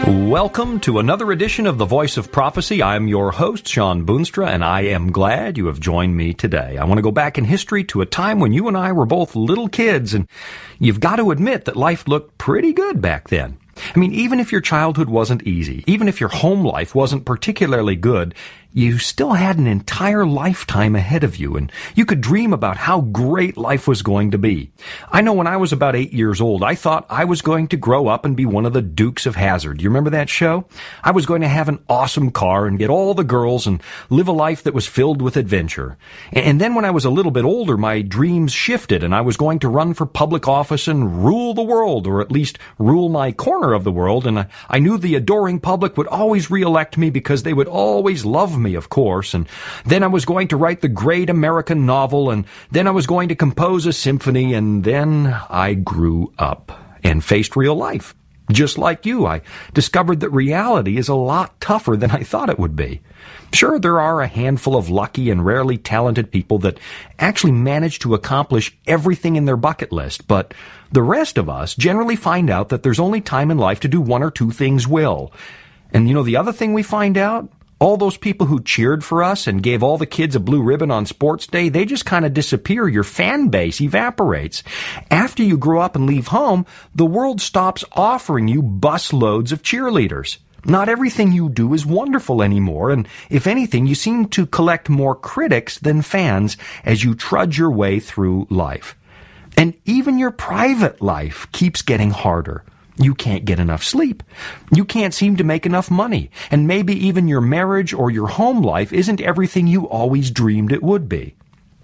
Welcome to another edition of The Voice of Prophecy. I'm your host, Sean Boonstra, and I am glad you have joined me today. I want to go back in history to a time when you and I were both little kids, and you've got to admit that life looked pretty good back then. I mean, even if your childhood wasn't easy, even if your home life wasn't particularly good, you still had an entire lifetime ahead of you, and you could dream about how great life was going to be. I know when I was about 8 years old, I thought I was going to grow up and be one of the Dukes of Hazzard. You remember that show? I was going to have an awesome car and get all the girls and live a life that was filled with adventure. And then when I was a little bit older, my dreams shifted, and I was going to run for public office and rule the world, or at least rule my corner of the world, and I knew the adoring public would always re-elect me because they would always love me, of course, and then I was going to write the great American novel, and then I was going to compose a symphony, and then I grew up and faced real life. Just like you, I discovered that reality is a lot tougher than I thought it would be. Sure, there are a handful of lucky and rarely talented people that actually manage to accomplish everything in their bucket list, but the rest of us generally find out that there's only time in life to do one or two things well. And you know the other thing we find out? All those people who cheered for us and gave all the kids a blue ribbon on sports day, they just kind of disappear. Your fan base evaporates. After you grow up and leave home, the world stops offering you busloads of cheerleaders. Not everything you do is wonderful anymore, and if anything, you seem to collect more critics than fans as you trudge your way through life. And even your private life keeps getting harder. You can't get enough sleep. You can't seem to make enough money. And maybe even your marriage or your home life isn't everything you always dreamed it would be.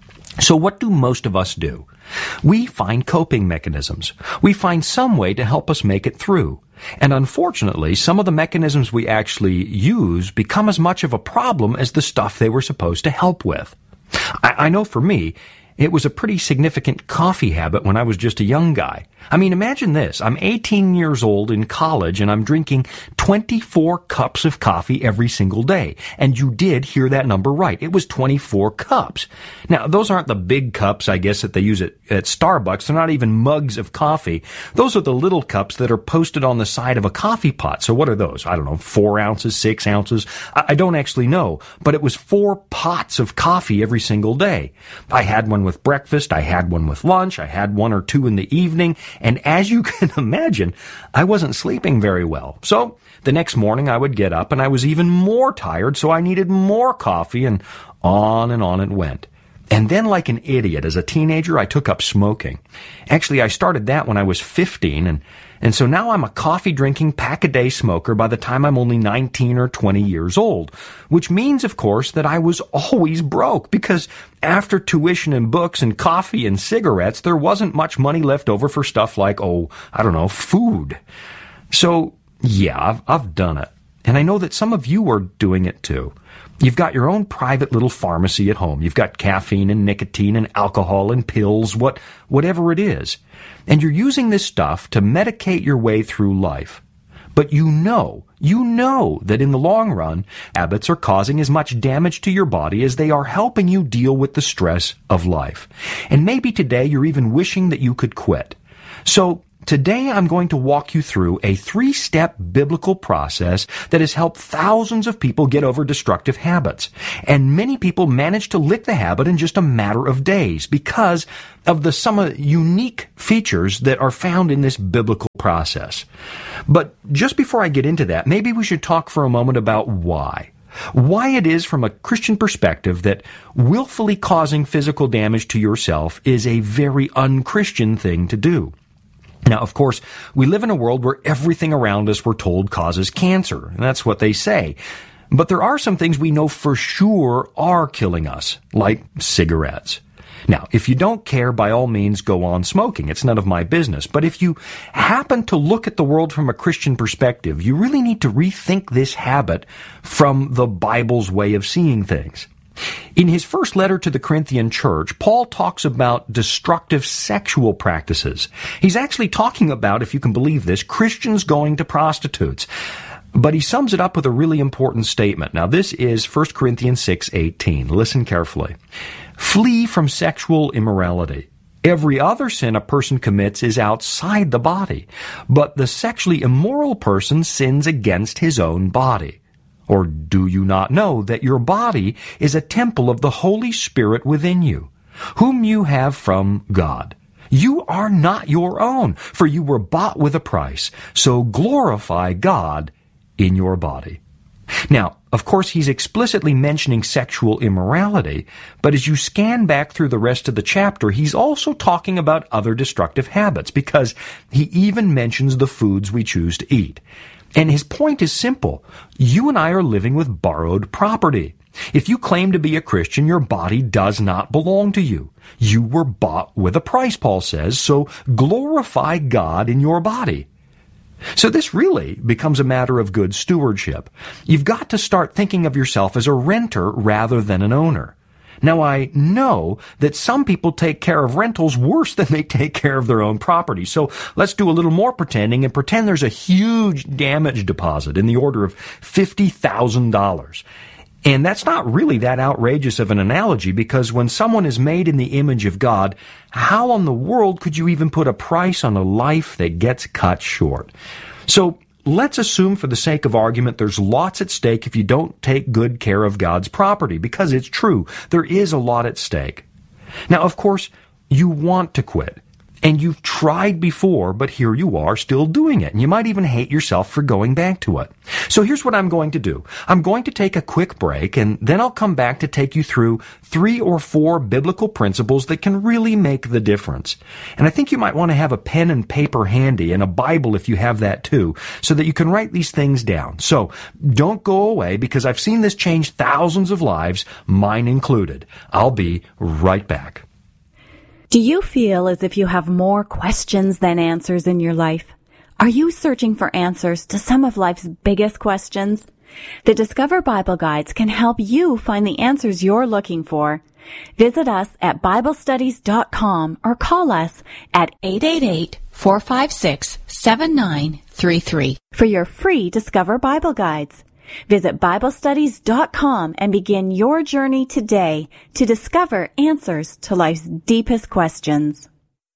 So what do most of us do? We find coping mechanisms. We find some way to help us make it through. And unfortunately, some of the mechanisms we actually use become as much of a problem as the stuff they were supposed to help with. I know for me, it was a pretty significant coffee habit when I was just a young guy. I mean, imagine this. I'm 18 years old in college, and I'm drinking 24 cups of coffee every single day. And you did hear that number right. It was 24 cups. Now, those aren't the big cups, I guess, that they use at Starbucks. They're not even mugs of coffee. Those are the little cups that are posted on the side of a coffee pot. So what are those? I don't know, 4 ounces, 6 ounces? I don't actually know. But it was 4 pots of coffee every single day. I had one with breakfast, I had one with lunch, I had 1 or 2 in the evening, and as you can imagine, I wasn't sleeping very well. So the next morning I would get up and I was even more tired, so I needed more coffee, and on it went. And then, like an idiot, as a teenager, I took up smoking. Actually, I started that when I was 15, and so now I'm a coffee-drinking, pack-a-day smoker by the time I'm only 19 or 20 years old, which means, of course, that I was always broke, because after tuition and books and coffee and cigarettes, there wasn't much money left over for stuff like, food. So, yeah, I've done it. And I know that some of you are doing it too. You've got your own private little pharmacy at home. You've got caffeine and nicotine and alcohol and pills, whatever it is. And you're using this stuff to medicate your way through life. But you know that in the long run, habits are causing as much damage to your body as they are helping you deal with the stress of life. And maybe today you're even wishing that you could quit. So today I'm going to walk you through a 3-step biblical process that has helped thousands of people get over destructive habits. And many people manage to lick the habit in just a matter of days because of some unique features that are found in this biblical process. But just before I get into that, maybe we should talk for a moment about why. Why it is from a Christian perspective that willfully causing physical damage to yourself is a very unchristian thing to do. Now, of course, we live in a world where everything around us, we're told, causes cancer, and that's what they say. But there are some things we know for sure are killing us, like cigarettes. Now, if you don't care, by all means, go on smoking. It's none of my business. But if you happen to look at the world from a Christian perspective, you really need to rethink this habit from the Bible's way of seeing things. In his first letter to the Corinthian church, Paul talks about destructive sexual practices. He's actually talking about, if you can believe this, Christians going to prostitutes. But he sums it up with a really important statement. Now, this is 1 Corinthians 6:18. Listen carefully. Flee from sexual immorality. Every other sin a person commits is outside the body, but the sexually immoral person sins against his own body. Or do you not know that your body is a temple of the Holy Spirit within you, whom you have from God? You are not your own, for you were bought with a price, so glorify God in your body. Now, of course, he's explicitly mentioning sexual immorality, but as you scan back through the rest of the chapter, he's also talking about other destructive habits, because he even mentions the foods we choose to eat. And his point is simple. You and I are living with borrowed property. If you claim to be a Christian, your body does not belong to you. You were bought with a price, Paul says, so glorify God in your body. So this really becomes a matter of good stewardship. You've got to start thinking of yourself as a renter rather than an owner. Now, I know that some people take care of rentals worse than they take care of their own property. So let's do a little more pretending and pretend there's a huge damage deposit in the order of $50,000. And that's not really that outrageous of an analogy, because when someone is made in the image of God, how in the world could you even put a price on a life that gets cut short? So let's assume, for the sake of argument, there's lots at stake if you don't take good care of God's property, because it's true. There is a lot at stake. Now, of course, you want to quit. And you've tried before, but here you are still doing it. And you might even hate yourself for going back to it. So here's what I'm going to do. I'm going to take a quick break, and then I'll come back to take you through 3 or 4 biblical principles that can really make the difference. And I think you might want to have a pen and paper handy, and a Bible if you have that too, so that you can write these things down. So don't go away, because I've seen this change thousands of lives, mine included. I'll be right back. Do you feel as if you have more questions than answers in your life? Are you searching for answers to some of life's biggest questions? The Discover Bible Guides can help you find the answers you're looking for. Visit us at BibleStudies.com or call us at 888-456-7933 for your free Discover Bible Guides. Visit BibleStudies.com and begin your journey today to discover answers to life's deepest questions.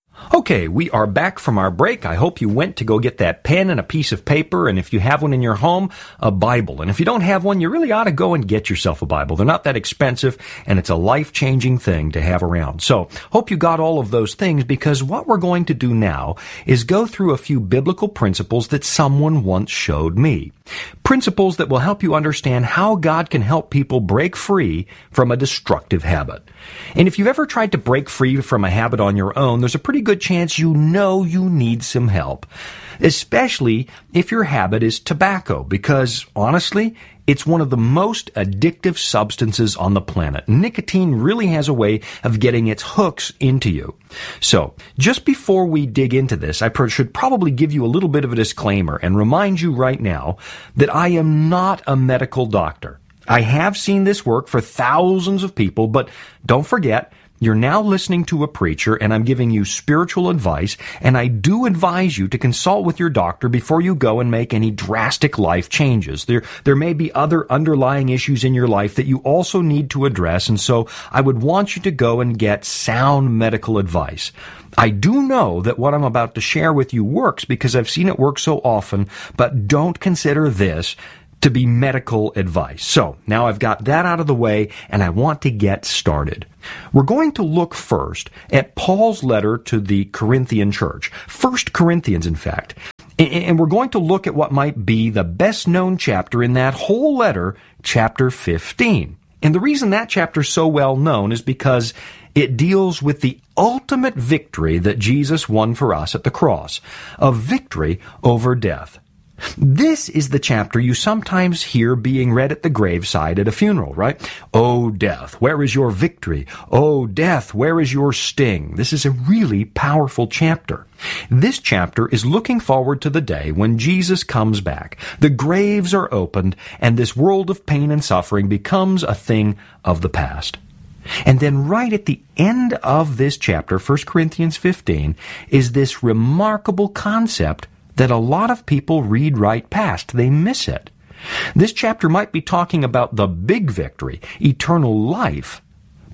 Okay, we are back from our break. I hope you went to go get that pen and a piece of paper, and if you have one in your home, a Bible. And if you don't have one, you really ought to go and get yourself a Bible. They're not that expensive, and it's a life-changing thing to have around. So, hope you got all of those things, because what we're going to do now is go through a few biblical principles that someone once showed me. Principles that will help you understand how God can help people break free from a destructive habit. And if you've ever tried to break free from a habit on your own, there's a pretty good chance you know you need some help. Especially if your habit is tobacco, because honestly, it's one of the most addictive substances on the planet. Nicotine really has a way of getting its hooks into you. So, just before we dig into this, I should probably give you a little bit of a disclaimer and remind you right now that I am not a medical doctor. I have seen this work for thousands of people, but don't forget, you're now listening to a preacher, and I'm giving you spiritual advice, and I do advise you to consult with your doctor before you go and make any drastic life changes. There may be other underlying issues in your life that you also need to address, and so I would want you to go and get sound medical advice. I do know that what I'm about to share with you works because I've seen it work so often, but don't consider this to be medical advice. So, now I've got that out of the way, and I want to get started. We're going to look first at Paul's letter to the Corinthian church, 1 Corinthians, in fact. And we're going to look at what might be the best-known chapter in that whole letter, chapter 15. And the reason that chapter's so well known is because it deals with the ultimate victory that Jesus won for us at the cross, a victory over death. This is the chapter you sometimes hear being read at the graveside at a funeral, right? Oh, death, where is your victory? Oh, death, where is your sting? This is a really powerful chapter. This chapter is looking forward to the day when Jesus comes back. The graves are opened, and this world of pain and suffering becomes a thing of the past. And then right at the end of this chapter, 1 Corinthians 15, is this remarkable concept that a lot of people read right past. They miss it. This chapter might be talking about the big victory, eternal life,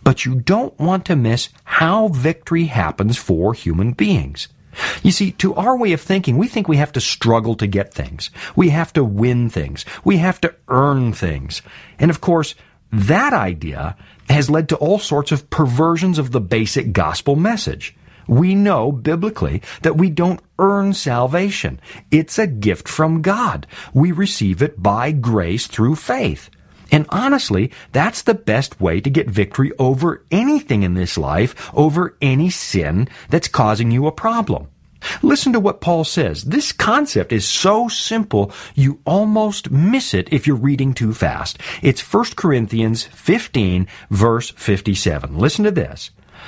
but you don't want to miss how victory happens for human beings. You see, to our way of thinking, we think we have to struggle to get things. We have to win things. We have to earn things. And of course, that idea has led to all sorts of perversions of the basic gospel message. We know biblically that we don't earn salvation. It's a gift from God. We receive it by grace through faith. And honestly, that's the best way to get victory over anything in this life, over any sin that's causing you a problem. Listen to what Paul says. This concept is so simple, you almost miss it if you're reading too fast. It's 1 Corinthians 15, verse 57. Listen to this.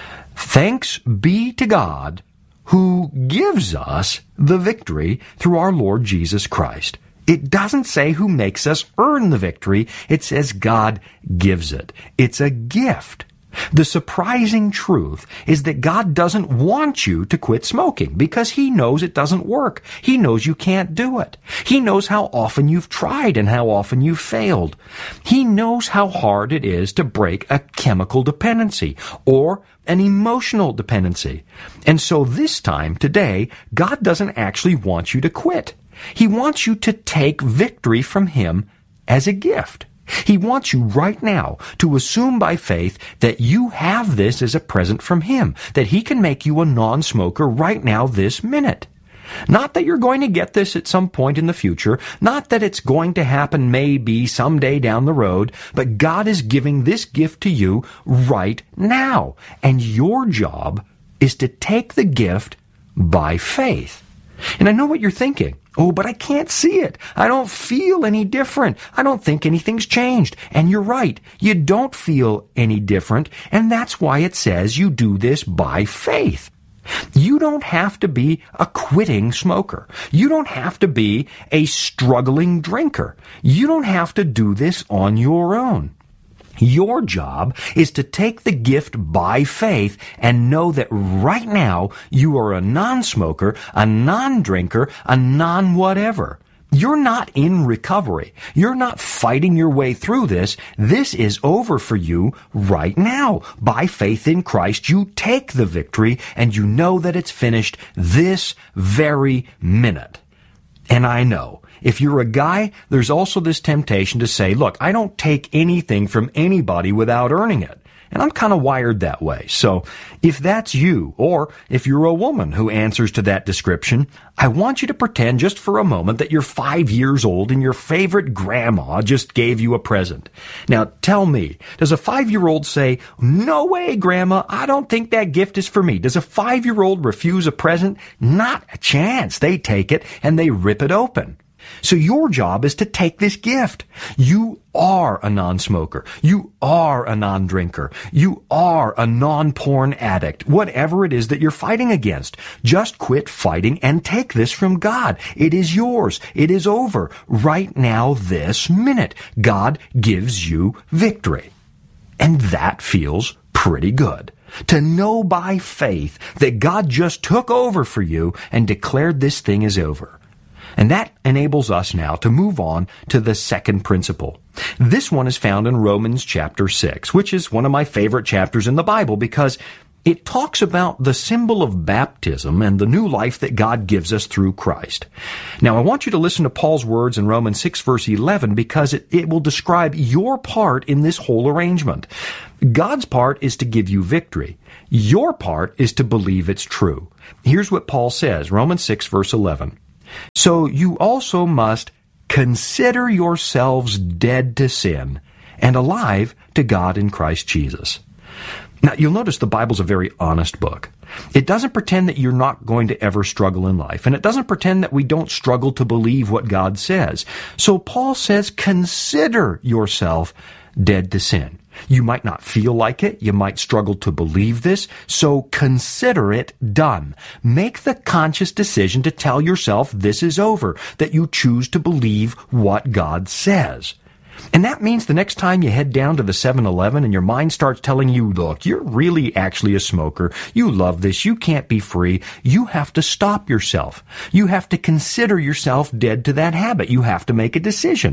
Thanks be to God who gives us the victory through our Lord Jesus Christ. It doesn't say who makes us earn the victory. It says God gives it. It's a gift. The surprising truth is that God doesn't want you to quit smoking because He knows it doesn't work. He knows you can't do it. He knows how often you've tried and how often you've failed. He knows how hard it is to break a chemical dependency or an emotional dependency. And so this time, today, God doesn't actually want you to quit. He wants you to take victory from Him as a gift. He wants you right now to assume by faith that you have this as a present from Him, that He can make you a non-smoker right now this minute. Not that you're going to get this at some point in the future, not that it's going to happen maybe someday down the road, but God is giving this gift to you right now. And your job is to take the gift by faith. And I know what you're thinking. Oh, but I can't see it. I don't feel any different. I don't think anything's changed. And you're right. You don't feel any different. And that's why it says you do this by faith. You don't have to be a quitting smoker. You don't have to be a struggling drinker. You don't have to do this on your own. Your job is to take the gift by faith and know that right now you are a non-smoker, a non-drinker, a non-whatever. You're not in recovery. You're not fighting your way through this. This is over for you right now. By faith in Christ, you take the victory and you know that it's finished this very minute. And I know, if you're a guy, there's also this temptation to say, look, I don't take anything from anybody without earning it. And I'm kind of wired that way. So if that's you, or if you're a woman who answers to that description, I want you to pretend just for a moment that you're 5 years old and your favorite grandma just gave you a present. Now tell me, does a 5-year-old say, no way, Grandma, I don't think that gift is for me? Does a 5-year-old refuse a present? Not a chance. They take it and they rip it open. So your job is to take this gift. You are a non-smoker. You are a non-drinker. You are a non-porn addict. Whatever it is that you're fighting against, just quit fighting and take this from God. It is yours. It is over. Right now, this minute, God gives you victory. And that feels pretty good. To know by faith that God just took over for you and declared this thing is over. And that enables us now to move on to the second principle. This one is found in Romans chapter 6, which is one of my favorite chapters in the Bible because it talks about the symbol of baptism and the new life that God gives us through Christ. Now, I want you to listen to Paul's words in Romans 6, verse 11, because it will describe your part in this whole arrangement. God's part is to give you victory. Your part is to believe it's true. Here's what Paul says, Romans 6, verse 11. So you also must consider yourselves dead to sin and alive to God in Christ Jesus. Now, you'll notice the Bible's a very honest book. It doesn't pretend that you're not going to ever struggle in life, and it doesn't pretend that we don't struggle to believe what God says. So Paul says, consider yourself dead to sin. You might not feel like it. You might struggle to believe this. So consider it done. Make the conscious decision to tell yourself this is over, that you choose to believe what God says. And that means the next time you head down to the 7-Eleven and your mind starts telling you, look, you're really actually a smoker. You love this. You can't be free. You have to stop yourself. You have to consider yourself dead to that habit. You have to make a decision.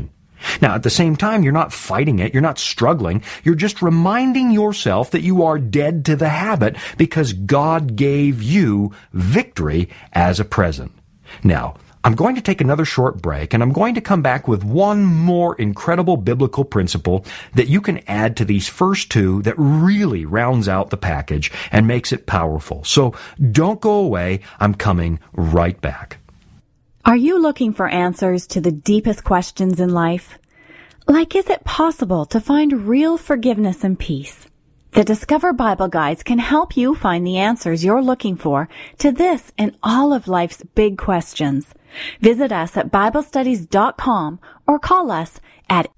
Now, at the same time, you're not fighting it, you're not struggling, you're just reminding yourself that you are dead to the habit because God gave you victory as a present. Now, I'm going to take another short break, and I'm going to come back with one more incredible biblical principle that you can add to these first two that really rounds out the package and makes it powerful. So don't go away. I'm coming right back. Are you looking for answers to the deepest questions in life? Like, is it possible to find real forgiveness and peace? The Discover Bible Guides can help you find the answers you're looking for to this and all of life's big questions. Visit us at BibleStudies.com or call us at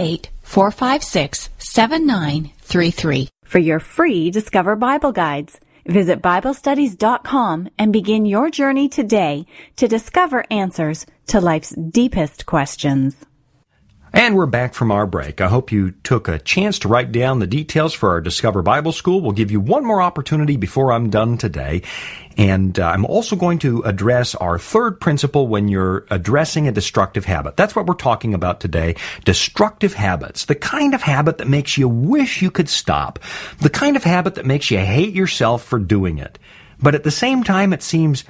888-456-7933 for your free Discover Bible Guides. Visit BibleStudies.com and begin your journey today to discover answers to life's deepest questions. And we're back from our break. I hope you took a chance to write down the details for our Discover Bible School. We'll give you one more opportunity before I'm done today. And I'm also going to address our third principle when you're addressing a destructive habit. That's what we're talking about today. Destructive habits. The kind of habit that makes you wish you could stop. The kind of habit that makes you hate yourself for doing it. But at the same time, it seems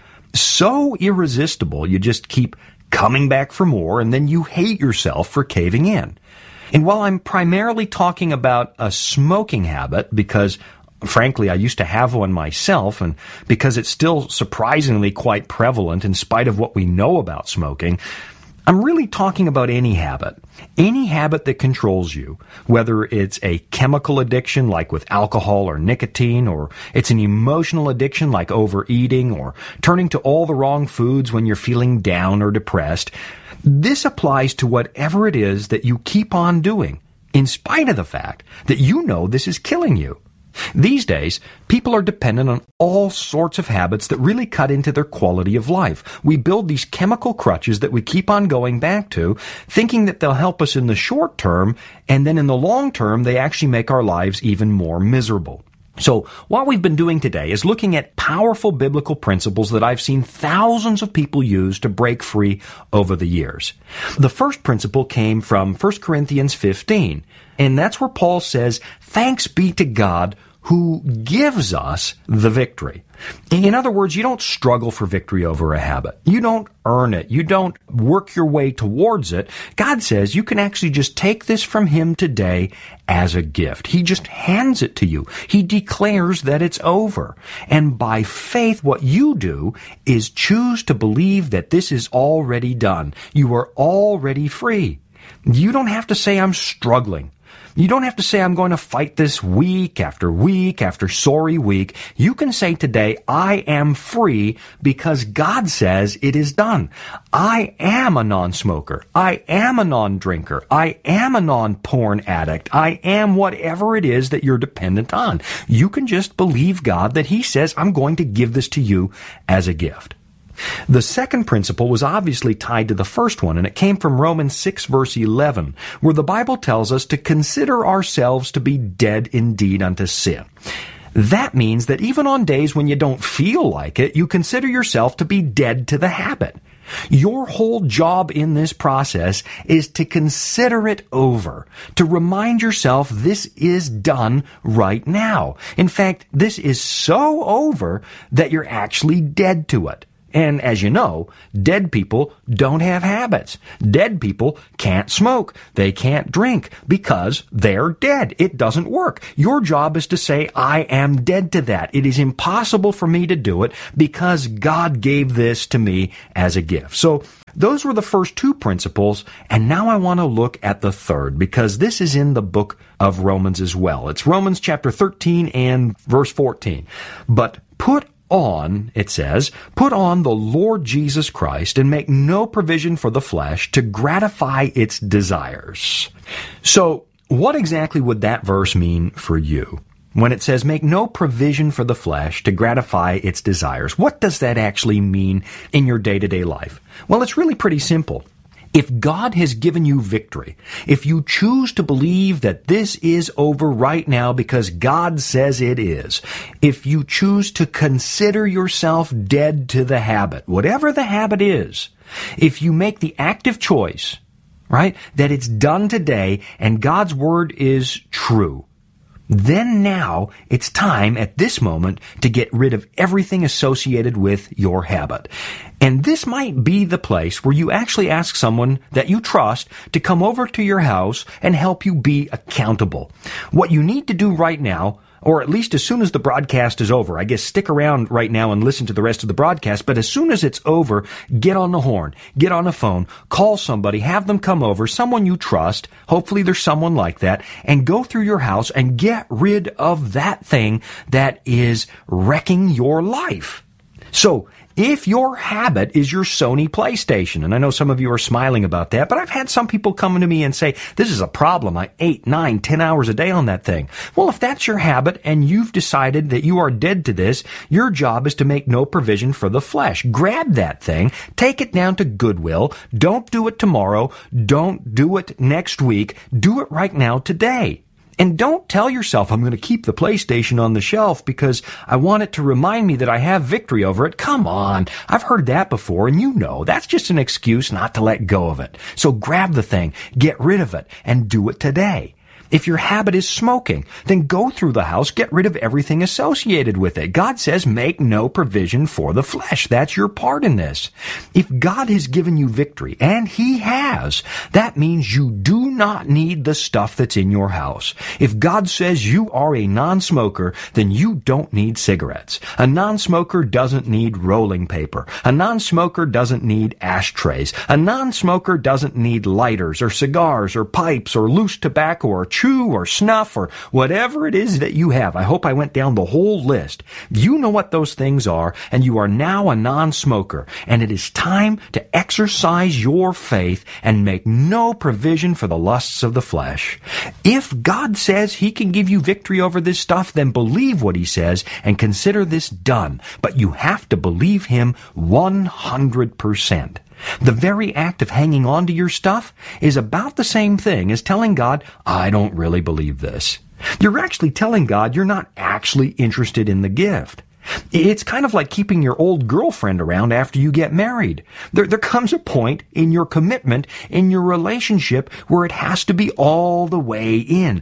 so irresistible, you just keep coming back for more, and then you hate yourself for caving in. And while I'm primarily talking about a smoking habit, because frankly I used to have one myself, and because it's still surprisingly quite prevalent in spite of what we know about smoking, I'm really talking about any habit that controls you, whether it's a chemical addiction like with alcohol or nicotine, or it's an emotional addiction like overeating or turning to all the wrong foods when you're feeling down or depressed. This applies to whatever it is that you keep on doing, in spite of the fact that you know this is killing you. These days, people are dependent on all sorts of habits that really cut into their quality of life. We build these chemical crutches that we keep on going back to, thinking that they'll help us in the short term, and then in the long term, they actually make our lives even more miserable. So what we've been doing today is looking at powerful biblical principles that I've seen thousands of people use to break free over the years. The first principle came from 1 Corinthians 15, and that's where Paul says, "Thanks be to God who gives us the victory." In other words, you don't struggle for victory over a habit. You don't earn it. You don't work your way towards it. God says you can actually just take this from Him today as a gift. He just hands it to you. He declares that it's over. And by faith, what you do is choose to believe that this is already done. You are already free. You don't have to say, "I'm struggling." You don't have to say, "I'm going to fight this week after sorry week." You can say today, "I am free because God says it is done. I am a non-smoker. I am a non-drinker. I am a non-porn addict. I am whatever it is that you're dependent on." You can just believe God that He says, "I'm going to give this to you as a gift." The second principle was obviously tied to the first one, and it came from Romans 6 verse 11, where the Bible tells us to consider ourselves to be dead indeed unto sin. That means that even on days when you don't feel like it, you consider yourself to be dead to the habit. Your whole job in this process is to consider it over, to remind yourself this is done right now. In fact, this is so over that you're actually dead to it. And as you know, dead people don't have habits. Dead people can't smoke. They can't drink because they're dead. It doesn't work. Your job is to say, "I am dead to that. It is impossible for me to do it because God gave this to me as a gift." So those were the first two principles, and now I want to look at the third, because this is in the book of Romans as well. It's Romans chapter 13 and verse 14. "But put on," it says, "put on the Lord Jesus Christ and make no provision for the flesh to gratify its desires." So what exactly would that verse mean for you? When it says make no provision for the flesh to gratify its desires, what does that actually mean in your day-to-day life? Well, it's really pretty simple. If God has given you victory, if you choose to believe that this is over right now because God says it is, if you choose to consider yourself dead to the habit, whatever the habit is, if you make the active choice right? That it's done today and God's word is true. Then now it's time at this moment to get rid of everything associated with your habit. And this might be the place where you actually ask someone that you trust to come over to your house and help you be accountable. What you need to do right now, or at least as soon as the broadcast is over. I guess stick around right now and listen to the rest of the broadcast, but as soon as it's over, get on the horn, get on the phone, call somebody, have them come over, someone you trust, hopefully there's someone like that, and go through your house and get rid of that thing that is wrecking your life. So, if your habit is your Sony PlayStation, and I know some of you are smiling about that, but I've had some people come to me and say, this is a problem. I 8, 9, 10 hours a day on that thing. Well, if that's your habit and you've decided that you are dead to this, your job is to make no provision for the flesh. Grab that thing, take it down to Goodwill. Don't do it tomorrow. Don't do it next week. Do it right now today. And don't tell yourself, I'm going to keep the PlayStation on the shelf because I want it to remind me that I have victory over it. Come on. I've heard that before, and you know that's just an excuse not to let go of it. So grab the thing, get rid of it, and do it today. If your habit is smoking, then go through the house, get rid of everything associated with it. God says make no provision for the flesh. That's your part in this. If God has given you victory, and He has, that means you do not need the stuff that's in your house. If God says you are a non-smoker, then you don't need cigarettes. A non-smoker doesn't need rolling paper. A non-smoker doesn't need ashtrays. A non-smoker doesn't need lighters or cigars or pipes or loose tobacco or chew or snuff or whatever it is that you have. I hope I went down the whole list. You know what those things are, and you are now a non-smoker, and it is time to exercise your faith and make no provision for the lusts of the flesh. If God says He can give you victory over this stuff, then believe what He says and consider this done. But you have to believe Him 100%. The very act of hanging on to your stuff is about the same thing as telling God, I don't really believe this. You're actually telling God you're not actually interested in the gift. It's kind of like keeping your old girlfriend around after you get married. There comes a point in your commitment, in your relationship, where it has to be all the way in.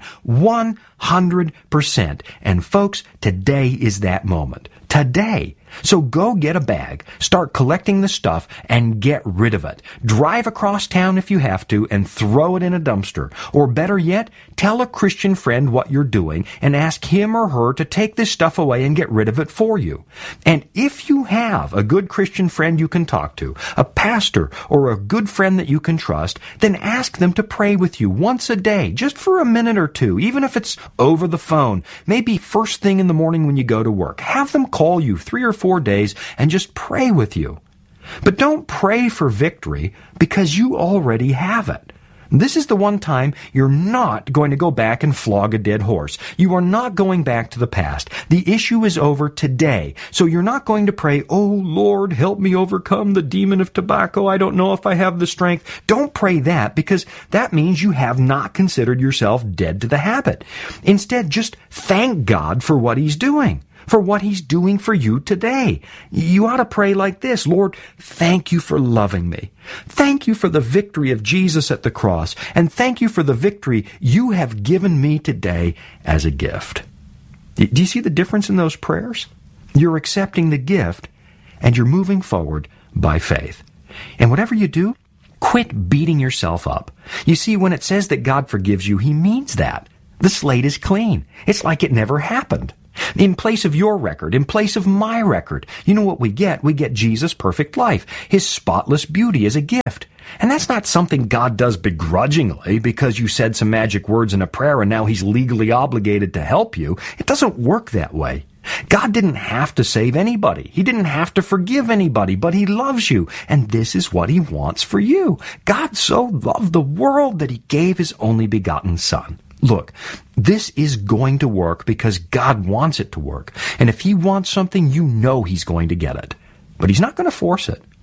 100%. And folks, today is that moment. Today. So go get a bag, start collecting the stuff, and get rid of it. Drive across town if you have to and throw it in a dumpster. Or better yet, tell a Christian friend what you're doing and ask him or her to take this stuff away and get rid of it for you. And if you have a good Christian friend you can talk to, a pastor or a good friend that you can trust, then ask them to pray with you once a day, just for a minute or two, even if it's over the phone, maybe first thing in the morning when you go to work. Have them call you 3 or 4 days and just pray with you. But don't pray for victory because you already have it. This is the one time you're not going to go back and flog a dead horse. You are not going back to the past. The issue is over today. So you're not going to pray, oh Lord, help me overcome the demon of tobacco. I don't know if I have the strength. Don't pray that because that means you have not considered yourself dead to the habit. Instead, just thank God for what He's doing. For what He's doing for you today. You ought to pray like this, Lord, thank you for loving me. Thank you for the victory of Jesus at the cross. And thank you for the victory you have given me today as a gift. Do you see the difference in those prayers? You're accepting the gift and you're moving forward by faith. And whatever you do, quit beating yourself up. You see, when it says that God forgives you, He means that. The slate is clean. It's like it never happened. In place of your record, in place of my record, you know what we get? We get Jesus' perfect life, His spotless beauty as a gift. And that's not something God does begrudgingly because you said some magic words in a prayer and now He's legally obligated to help you. It doesn't work that way. God didn't have to save anybody. He didn't have to forgive anybody, but He loves you. And this is what He wants for you. God so loved the world that He gave His only begotten Son. Look, this is going to work because God wants it to work. And if He wants something, you know He's going to get it. But He's not going to force it.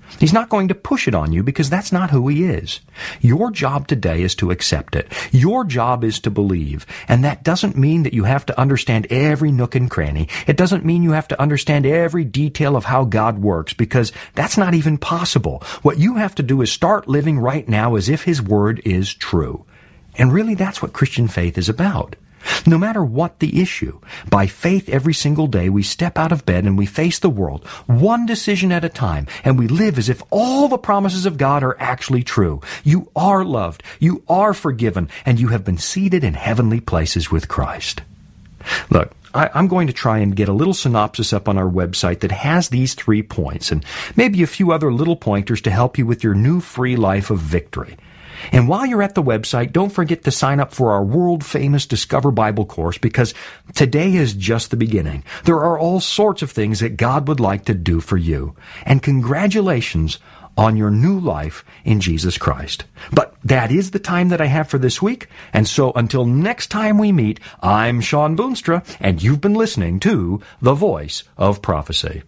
He's not going to push it on you because that's not who He is. Your job today is to accept it. Your job is to believe. And that doesn't mean that you have to understand every nook and cranny. It doesn't mean you have to understand every detail of how God works, because that's not even possible. What you have to do is start living right now as if His Word is true. And really, that's what Christian faith is about. No matter what the issue, by faith every single day we step out of bed and we face the world, one decision at a time, and we live as if all the promises of God are actually true. You are loved, you are forgiven, and you have been seated in heavenly places with Christ. Look, I'm going to try and get a little synopsis up on our website that has these 3 points, and maybe a few other little pointers to help you with your new free life of victory. And while you're at the website, don't forget to sign up for our world-famous Discover Bible course, because today is just the beginning. There are all sorts of things that God would like to do for you. And congratulations on your new life in Jesus Christ. But that is the time that I have for this week. And so until next time we meet, I'm Sean Boonstra, and you've been listening to The Voice of Prophecy.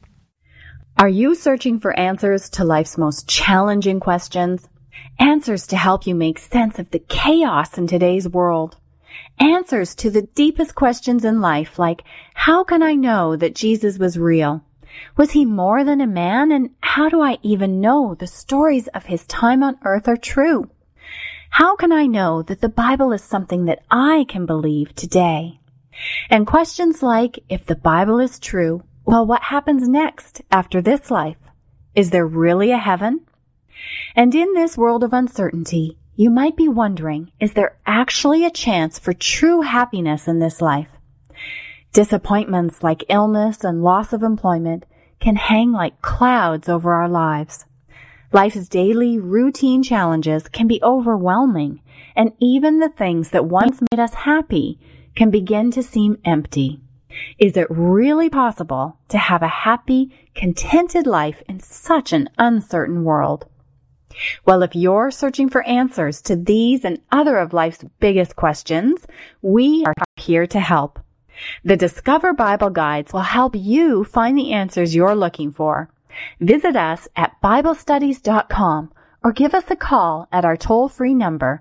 Are you searching for answers to life's most challenging questions? Answers to help you make sense of the chaos in today's world. Answers to the deepest questions in life, like, how can I know that Jesus was real? Was He more than a man? And how do I even know the stories of His time on earth are true? How can I know that the Bible is something that I can believe today? And questions like, if the Bible is true, well, what happens next after this life? Is there really a heaven? And in this world of uncertainty, you might be wondering, is there actually a chance for true happiness in this life? Disappointments like illness and loss of employment can hang like clouds over our lives. Life's daily routine challenges can be overwhelming, and even the things that once made us happy can begin to seem empty. Is it really possible to have a happy, contented life in such an uncertain world? Well, if you're searching for answers to these and other of life's biggest questions, we are here to help. The Discover Bible Guides will help you find the answers you're looking for. Visit us at BibleStudies.com or give us a call at our toll-free number,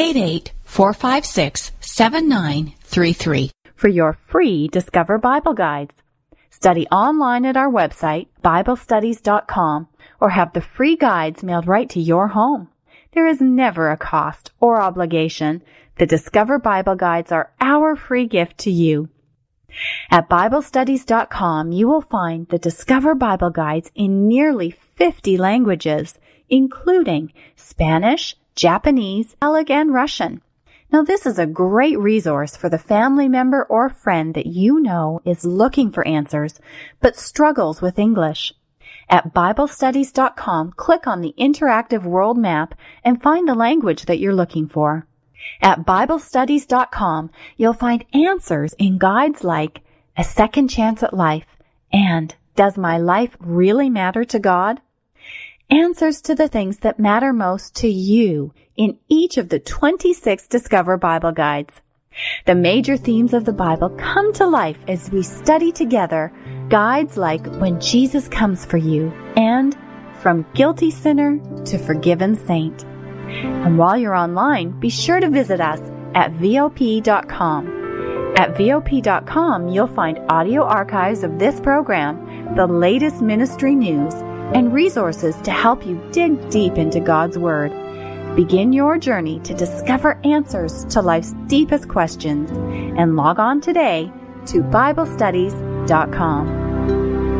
888-456-7933, for your free Discover Bible Guides. Study online at our website, BibleStudies.com, or have the free guides mailed right to your home. There is never a cost or obligation. The Discover Bible Guides are our free gift to you. At BibleStudies.com, you will find the Discover Bible Guides in nearly 50 languages, including Spanish, Japanese, Tagalog, and Russian. Now, this is a great resource for the family member or friend that you know is looking for answers but struggles with English. At BibleStudies.com, click on the interactive world map and find the language that you're looking for. At BibleStudies.com, you'll find answers in guides like A Second Chance at Life and Does My Life Really Matter to God? Answers to the things that matter most to you in each of the 26 Discover Bible Guides. The major themes of the Bible come to life as we study together guides like When Jesus Comes for You and From Guilty Sinner to Forgiven Saint. And while you're online, be sure to visit us at VOP.com. At VOP.com, you'll find audio archives of this program, the latest ministry news, and resources to help you dig deep into God's Word. Begin your journey to discover answers to life's deepest questions and log on today to BibleStudies.com.